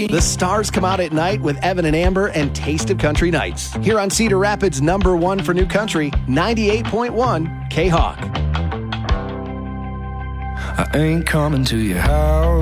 The stars come out at night with Evan and Amber and Taste of Country Nights. Here on Cedar Rapids' #1 for new country, 98.1 K-Hawk. I ain't coming to your house.